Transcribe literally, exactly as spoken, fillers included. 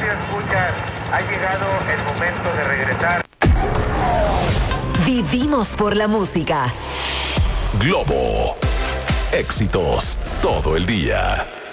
Radio Escuchas, ha llegado el momento de regresar. Vivimos por la música. Globo. Éxitos todo el día.